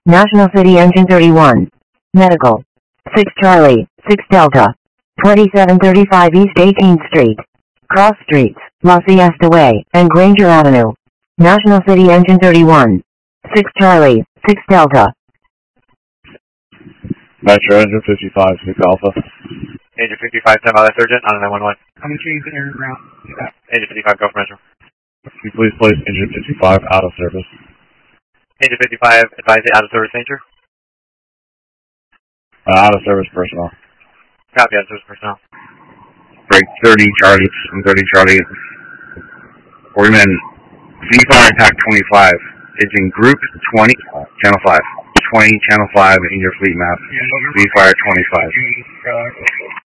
National City Engine 31. Medical. 6 Charlie, 6 Delta. 2735 East 18th Street. Cross Streets, La Siesta Way, and Granger Avenue. National City Engine 31. 6 Charlie, 6 Delta. Metro Engine 55, 6 Alpha. Engine 55, stand by that surgeon on 911. I'm going to change the air route. Engine 55, go for Metro. Can you please place Engine 55 out of service? Engine 55, advise the out of service danger. Out of service personnel. Copy, out of service personnel. Break 30 Charlie, 30 Charlie. Orderman, V-Fire Attack 25. It's in Group 20, Channel 5. 20, Channel 5 in your fleet map. V-Fire 25.